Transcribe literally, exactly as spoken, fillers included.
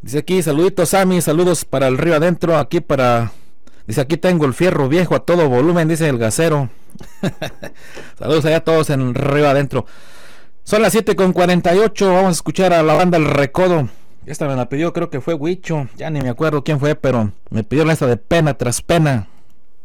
Dice aquí, saluditos Sammy, saludos para el río adentro, aquí para... Dice aquí tengo el fierro viejo a todo volumen, dice el gasero. Saludos allá a todos en el río adentro. Son las siete con cuarenta y ocho, vamos a escuchar a la banda El Recodo. Esta me la pidió, creo que fue Huicho, ya ni me acuerdo quién fue, pero me pidieron esta de Pena Tras Pena.